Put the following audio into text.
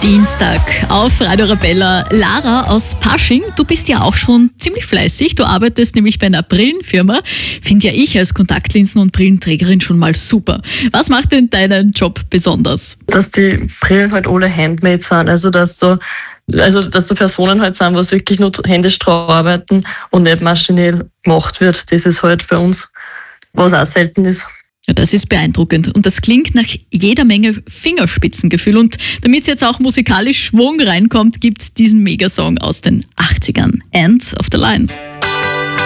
Dienstag auf Radio Arabella. Lara aus Pasching, du bist ja auch schon ziemlich fleißig. Du arbeitest nämlich bei einer Brillenfirma. Finde ja ich als Kontaktlinsen- und Brillenträgerin schon mal super. Was macht denn deinen Job besonders? Dass die Brillen halt alle handmade sind. Also dass da Personen halt sind, was wirklich nur händisch drauf arbeiten und nicht maschinell gemacht wird. Das ist halt bei uns, was auch selten ist. Ja, das ist beeindruckend und das klingt nach jeder Menge Fingerspitzengefühl. Und damit jetzt auch musikalisch Schwung reinkommt, gibt's diesen Megasong aus den 80ern, End of the Line.